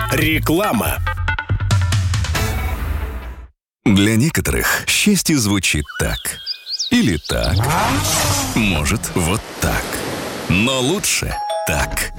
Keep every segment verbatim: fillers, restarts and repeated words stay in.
Реклама. Для некоторых счастье звучит так. Или так. Может, вот так. Но лучше так.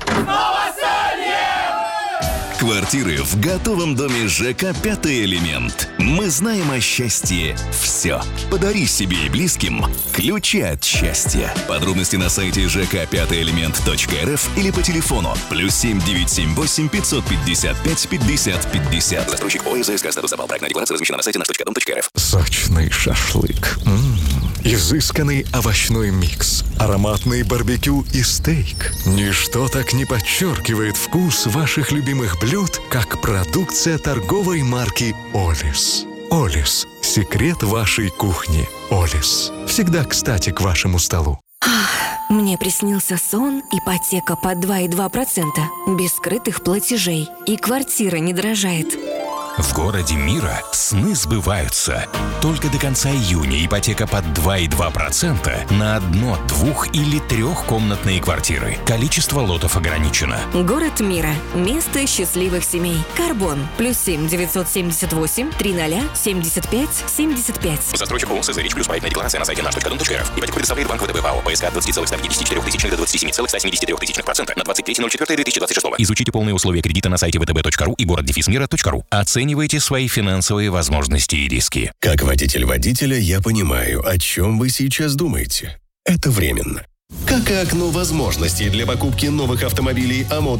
Квартиры в готовом доме ЖК «Пятый элемент». Мы знаем о счастье все. Подари себе и близким ключи от счастья. Подробности на сайте жк пятый элемент точка эр эф или по телефону плюс семь девятьсот семьдесят восемь пятьсот пятьдесят пять пятьдесят пятьдесят. Застройщик ОССК. Статус запал. Проектная декларация размещена на сайте наш точка дом точка эр эф. Сочный шашлык. М-м-м. Изысканный овощной микс, ароматный барбекю и стейк. Ничто так не подчеркивает вкус ваших любимых блюд, как продукция торговой марки «Олис». «Олис» – секрет вашей кухни. «Олис» – всегда кстати к вашему столу. Мне приснился сон, ипотека под два и два процента, без скрытых платежей, и квартира не дорожает. В городе мира сны сбываются. Только до конца июня ипотека под два и два процента на одно-, двух- или трехкомнатные квартиры. Количество лотов ограничено. Город мира. Место счастливых семей. Карбон. Плюс семь девятьсот семьдесят восемь триста семьдесят пять семьдесят пять. Застройщик ОСС «Рич Плюс». Проектная декларация на сайте наш точка дом точка эр эф. Ипотеку предоставляет банк ВТБ ПАО. ПСК от двадцати целых ста пятидесяти четырёх тысяч до двадцати семи целых ста семидесяти трёх тысяч процента на двадцать третье ноль четвёртое две тысячи двадцать шестого. Изучите полные условия кредита на сайте вэ тэ бэ точка ру и город дефис мира точка ру. Оценивайте свои финансовые возможности и риски. Как водитель водителя я понимаю, о чем вы сейчас думаете. Это временно. Как и окно возможностей для покупки новых автомобилей АМОД